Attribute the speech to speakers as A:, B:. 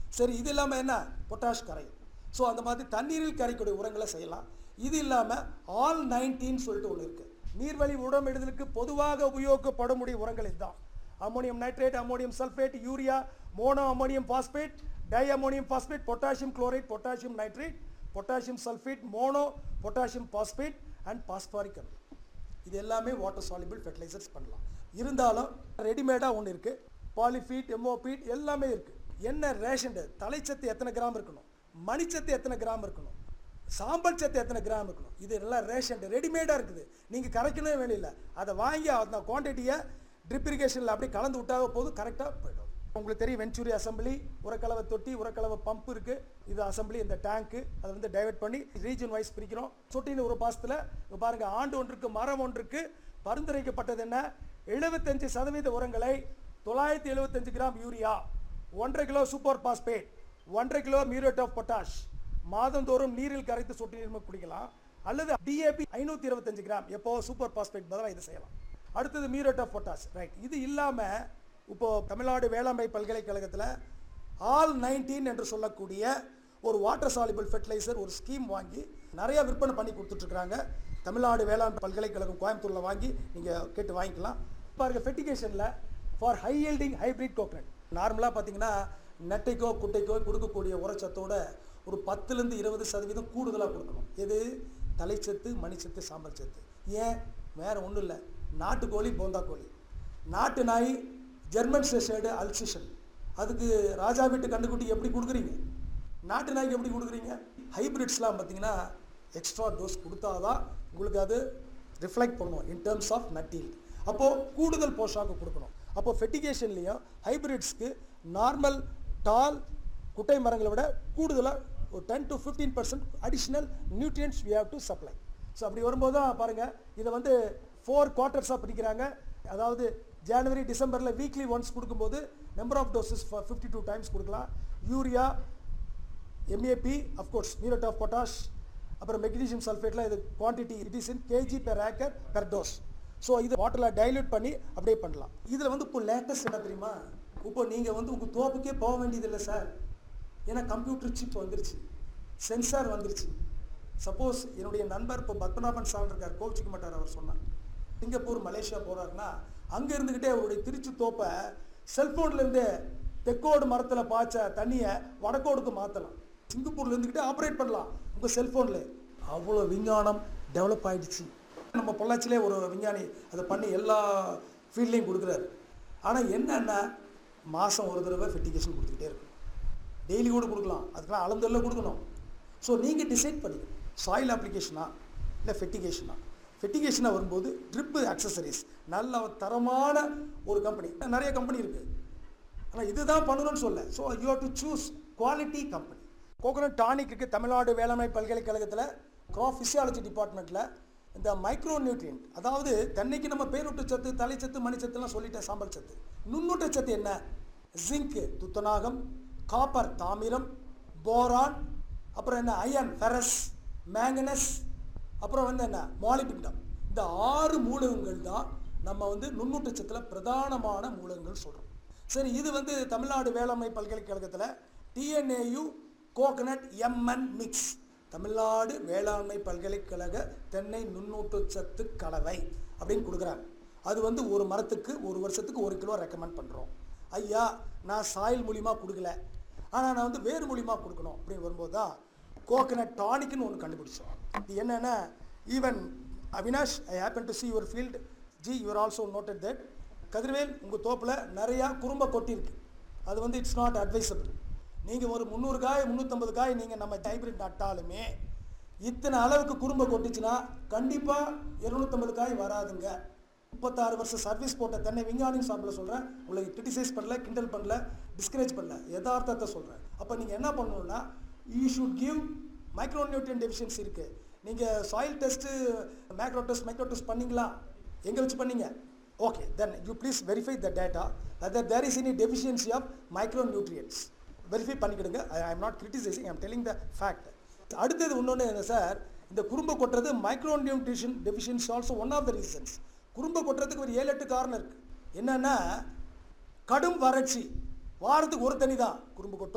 A: சரி, இது இல்லாமல் என்ன, பொட்டாஷ் கரையும். ஸோ அந்த மாதிரி தண்ணீரில் கரைக்கூடிய உரங்களை செய்யலாம். இது இல்லாமல் ஆல் 19 சொல்லிட்டு ஒன்று இருக்குது. நீர்வழி உரமிடுதலுக்கு பொதுவாக உபயோகப்படக்கூடிய உரங்கள் இதுதான். Ammonium nitrate, ammonium sulphate, urea, mono ammonium phosphate, tie ammonium phosphate, potassium chloride, potassium nitrate, potassium sulphate, mono potassium phosphate and phosphoric அமிலம். இது எல்லாமே வாட்டர் சாலிபிள் ஃபெர்டிலைசர்ஸ் பண்ணலாம். இருந்தாலும் ரெடிமேடாக ஒன்று இருக்குது, பாலிஃபீட், எம்ஓபீட் எல்லாமே இருக்குது. என்ன ரேஷன், தலைச்சத்து எத்தனை கிராம் இருக்கணும், மணிச்சத்து எத்தனை கிராம் இருக்கணும், சாம்பல் சத்து எத்தனை கிராம் இருக்கணும், இது எல்லாம் ரேஷன் ரெடிமேடாக இருக்குது. நீங்கள் கரைக்கவே வேலையில்லை, அதை வாங்கி அந்த குவான்டிட்டியை ட்ரிப் இரிகேஷனில் அப்படியே கலந்து விட்டாக போதும், கரெக்டாக போய்டும். உங்களுக்கு தெரியும் வென்ச்சூரி அசம்பிளி, உரக்கலவை தொட்டி, உரக்கலவை பம்ப் இருக்குது. இது அசம்பிளி, இந்த டேங்க்கு அதை வந்து டைவெர்ட் பண்ணி ரீஜன் வைஸ் பிரிக்கிறோம். சொட்டின்னு ஒரு பாசத்தில் பாருங்கள், ஆண்டு ஒன்றுக்கு மரம் ஒன்றுக்கு பரிந்துரைக்கப்பட்டது என்ன, 75% உரங்களை 975 gram urea, 1.5 kilo super phosphate, 1.5 kilo muriate of potash மாதந்தோறும் நீரில் கரைத்து சொட்டு நீர் குடிக்கலாம். அல்லது டிஏபி 525 கிராம், எப்போ சூப்பர் பாஸ்பேட் பதிலாக இதை செய்யலாம். அடுத்தது மியூரேட் ஆஃப் பொட்டாஷ், ரைட். இது இல்லாமல் இப்போது தமிழ்நாடு வேளாண்மை பல்கலைக்கழகத்தில் ஆல் 19 என்று சொல்லக்கூடிய ஒரு வாட்டர் சாலிபிள் ஃபெர்டிலைசர் ஒரு ஸ்கீம் வாங்கி நிறையா விற்பனை பண்ணி கொடுத்துட்ருக்குறாங்க. தமிழ்நாடு வேளாண் பல்கலைக்கழகம் கோயம்புத்தூரில் வாங்கி நீங்கள் கேட்டு வாங்கிக்கலாம். பாருங்கள், ஃபெர்டிகேஷனில் for high yielding hybrid coconut நார்மலாக பார்த்தீங்கன்னா நெட்டைக்கோ குட்டைக்கோ கொடுக்கக்கூடிய உரச்சத்தோட ஒரு 10-20% கூடுதலாக கொடுக்கணும். எது, தலைச்சத்து, மணிச்சத்து, சாம்பல் சத்து. ஏன், வேறு ஒன்றும் இல்லை, நாட்டுக்கோழி, போந்தா கோழி, நாட்டு நாய், ஜெர்மன் ஷெஷர்டு, அல்சிஷன், அதுக்கு ராஜா வீட்டு கண்டுக்குட்டி எப்படி கொடுக்குறீங்க, நாட்டு நாய்க்கு எப்படி கொடுக்குறீங்க. ஹைப்ரிட்ஸ்லாம் பார்த்தீங்கன்னா எக்ஸ்ட்ரா டோஸ் கொடுத்தாதான் உங்களுக்கு அது ரிஃப்ளெக்ட் பண்ணுவோம் இன் டேர்ம்ஸ் ஆஃப் நட்டீல். அப்போது கூடுதல் போஷாக்கு கொடுக்கணும். அப்போது ஃபெர்டிகேஷன்லேயும் ஹைப்ரிட்ஸ்க்கு நார்மல் டால் குட்டை மரங்களை விட கூடுதலாக ஒரு 10 to 15% additional nutrients we have to supply. So அப்படி வரும்போது தான் பாருங்கள், இதை வந்து 4 குவார்ட்டர்ஸாக பிரிக்கிறாங்க. அதாவது ஜனவரி டிசம்பரில் வீக்லி ஒன்ஸ் கொடுக்கும்போது நம்பர் ஆஃப் டோசஸ் 52 டைம்ஸ் கொடுக்கலாம். Urea, MAP, of course muriate of potash, அப்புறம் மெக்னீசியம் சல்ஃபேட்லாம் இது quantity it is in KG per acre per dose. So இது வாட்டரில் டைல்யூட் பண்ணி அப்படியே பண்ணலாம். இதில் வந்து இப்போ லேட்டஸ்ட் என்ன தெரியுமா, இப்போ நீங்கள் வந்து உங்கள் தோப்புக்கே போக வேண்டியதில்லை சார். ஏன்னா கம்ப்யூட்டர் சிப் வந்துருச்சு, சென்சார் வந்துருச்சு. சப்போஸ் என்னுடைய நண்பர் இப்போ பத்மநாபன் சார் இருக்கார், கோவிச்சிக்க மாட்டார், அவர் சொன்னார் சிங்கப்பூர் மலேசியா போகிறாருன்னா அங்கே இருந்துக்கிட்டே அவருடைய திருச்சி தோப்பை செல்ஃபோன்லேருந்தே தெக்கோடு மரத்தில் பாய்ச்ச தண்ணியை வடக்கோடுக்கு மாற்றலாம். சிங்கப்பூரில் இருந்துக்கிட்டே ஆப்ரேட் பண்ணலாம் உங்கள் செல்ஃபோனில். அவ்வளோ விஞ்ஞானம் டெவலப் ஆகிடுச்சு. நம்ம பொள்ளாச்சிலே ஒரு விஞ்ஞானி அதை பண்ணி எல்லா ஃபீல்ட்லேயும் கொடுக்குறாரு. ஆனால் என்னென்னா மாதம் ஒரு தடவை ஃபெர்டிகேஷன் கொடுத்துக்கிட்டே இருக்கும். டெய்லி கூட கொடுக்கலாம், அதுக்கெல்லாம் அளந்தெல்லாம் கொடுக்கணும். ஸோ நீங்கள் டிசைட் பண்ணிக்கணும், சாயில் அப்ளிகேஷனா இல்லை ஃபெர்டிகேஷனா. ஃபெர்டிகேஷனாக வரும்போது ட்ரிப்பு அக்சசரிஸ் நல்ல தரமான ஒரு கம்பெனி, நிறைய கம்பெனி இருக்குது, ஆனால் இதுதான் பண்ணணும்னு சொல்ல. So you have to choose quality company. Coconut tonic இருக்குது தமிழ்நாடு வேளாண்மை பல்கலைக்கழகத்தில் கிராப் ஃபிசியாலஜி டிபார்ட்மெண்ட்டில். இந்த மைக்ரோ நியூட்ரியன்ட், அதாவது தென்னைக்கு நம்ம பேரூட்டச்சத்து, தலைச்சத்து, மணிச்சத்துலாம் சொல்லிட்டேன். சாம்பல் சத்து, நுண்ணூட்டச்சத்து என்ன, ஜிங்க், துத்தநாகம், காப்பர், தாமிரம், போரான், அப்புறம் என்ன அயன், ஃபெரஸ், மேங்கனஸ், அப்புறம் வந்து என்ன மாலிபிண்டம். இந்த 6 மூலகங்கள் தான் நம்ம வந்து நுண்ணூட்டச்சத்தில் பிரதானமான மூலகங்கள் சொல்கிறோம். சரி, இது வந்து தமிழ்நாடு வேளாண்மை பல்கலைக்கழகத்தில் TNAU coconut MN mix, Tamil Nadu வேளாண்மை பல்கலைக்கழக தென்னை நுண்ணூட்டச்சத்து கலவை அப்படின்னு கொடுக்குறாங்க. அது வந்து ஒரு மரத்துக்கு ஒரு வருஷத்துக்கு 1 கிலோ ரெக்கமெண்ட் பண்ணுறோம். ஐயா, நான் சாயில் மூலிமா கொடுக்கல, ஆனால் நான் வந்து வேறு மூலிமா கொடுக்கணும் அப்படின்னு வரும்போது தான் கோகனட் டானிக்னு ஒன்று கண்டுபிடிச்சோம். இது என்னென்னா, even Avinash, I happen to see your field, G you are also noted that. Kathirvel, உங்கள் தோப்பில் நிறையா குறும்பை கொட்டியிருக்கு. அது வந்து இட்ஸ் நாட் அட்வைசபிள். நீங்கள் ஒரு 300 காய் 350 காய் நீங்கள் நம்ம ஹைப்ரிட் நட்டாலுமே இத்தனை அளவுக்கு குறும்பை கொட்டிச்சுன்னா கண்டிப்பாக 250 காய் வராதுங்க. 36 வருஷம் சர்வீஸ் போட்ட தென்னை விஞ்ஞானியும் சாப்பிட சொல்கிறேன். உங்களுக்கு கிரிட்டிசைஸ் பண்ணல, கிண்டல் பண்ணல, டிஸ்கரேஜ் பண்ணல, யதார்த்தத்தை சொல்கிறேன். அப்போ நீங்கள் என்ன பண்ணணும்னா, you should give micro nutrient deficiency இருக்குது. நீங்கள் soil test, macro test, micro test பண்ணிங்களா, எங்கே வச்சு பண்ணீங்க? Okay, then you please verify the data that there is any deficiency of micronutrients. Verify பண்ணிக்கிடுங்க. I am not criticising, I am telling the fact. அடுத்தது இன்னொன்று என்ன sir, இந்த குறும்பை கொட்டுறது micro nutrition deficiency also one of the reasons. குறும்பை கொட்டுறதுக்கு ஒரு 7-8 காரணம் இருக்குது. என்னென்னா, கடும் வறட்சி, வாரத்துக்கு ஒரு தண்ணி தான் குறும்பு கொட்டும்.